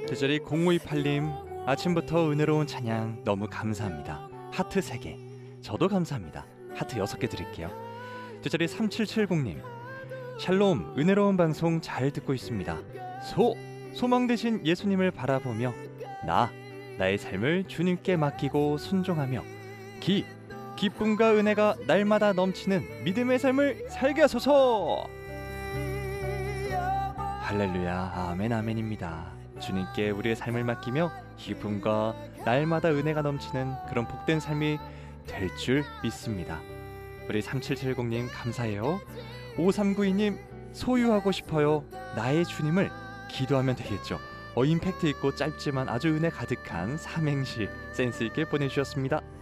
특별히 0528님, 아침부터 은혜로운 찬양 너무 감사합니다. 하트 3개. 저도 감사합니다. 하트 6개 드릴게요. 특별히 3770님, 샬롬, 은혜로운 방송 잘 듣고 있습니다. 소망 되신 예수님을 바라보며 나의 삶을 주님께 맡기고 순종하며 기쁨과 은혜가 날마다 넘치는 믿음의 삶을 살게 하소서. 할렐루야, 아멘, 아멘입니다. 주님께 우리의 삶을 맡기며 기쁨과 날마다 은혜가 넘치는 그런 복된 삶이 될 줄 믿습니다. 우리 3770님 감사해요. 5392님, 소유하고 싶어요. 나의 주님을 기도하면 되겠죠. 임팩트 있고 짧지만 아주 은혜 가득한 삼행시 센스 있게 보내주셨습니다.